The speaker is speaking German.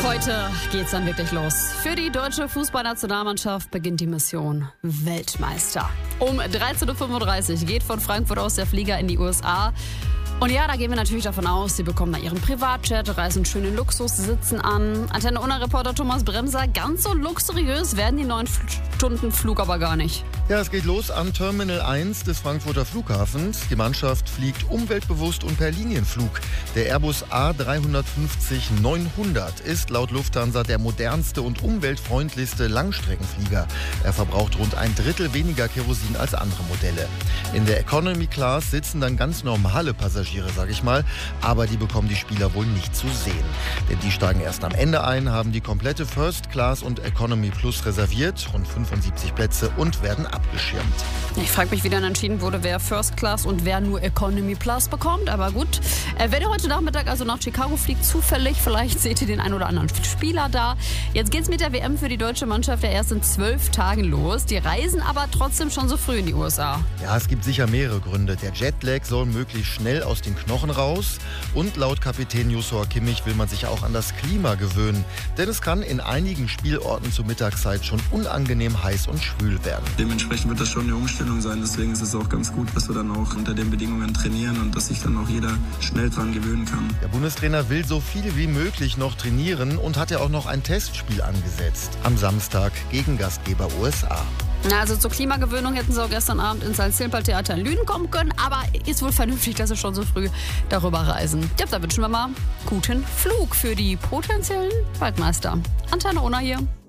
Heute geht's dann wirklich los. Für die deutsche Fußballnationalmannschaft beginnt die Mission Weltmeister. Um 13.35 Uhr geht von Frankfurt aus der Flieger in die USA. Und ja, da gehen wir natürlich davon aus, sie bekommen da ihren Privatjet, reisen schön in Luxussitzen an. Antenne-Unna-Reporter Thomas Bremser, ganz so luxuriös werden die 9 Stunden Flug aber gar nicht. Ja, es geht los am Terminal 1 des Frankfurter Flughafens. Die Mannschaft fliegt umweltbewusst und per Linienflug. Der Airbus A350-900 ist laut Lufthansa der modernste und umweltfreundlichste Langstreckenflieger. Er verbraucht rund 1/3 weniger Kerosin als andere Modelle. In der Economy Class sitzen dann ganz normale Passagiere, sag ich mal, aber die bekommen die Spieler wohl nicht zu sehen. Denn die steigen erst am Ende ein, haben die komplette First Class und Economy Plus reserviert, rund 75 Plätze, und werden abgeschirmt. Ich frage mich, wie dann entschieden wurde, wer First Class und wer nur Economy Plus bekommt. Aber gut, wenn ihr heute Nachmittag also nach Chicago fliegt, zufällig, vielleicht seht ihr den einen oder anderen Spieler da. Jetzt geht's mit der WM für die deutsche Mannschaft ja erst in 12 Tagen los. Die reisen aber trotzdem schon so früh in die USA. Ja, es gibt sicher mehrere Gründe. Der Jetlag soll möglichst schnell aus den Knochen raus. Und laut Kapitän Joshua Kimmich will man sich auch an das Klima gewöhnen. Denn es kann in einigen Spielorten zur Mittagszeit schon unangenehm heiß und schwül werden. Dementsprechend wird das schon eine Umstellung sein. Deswegen ist es auch ganz gut, dass wir dann auch unter den Bedingungen trainieren und dass sich dann auch jeder schnell dran gewöhnen kann. Der Bundestrainer will so viel wie möglich noch trainieren und hat ja auch noch ein Testspiel angesetzt. Am Samstag gegen Gastgeber USA. Also zur Klimagewöhnung hätten sie auch gestern Abend ins Salz-Silber-Theater in Lünen kommen können, aber ist wohl vernünftig, dass sie schon so früh darüber reisen. Ja, da wünschen wir mal guten Flug für die potenziellen Waldmeister. Antenne Unna hier.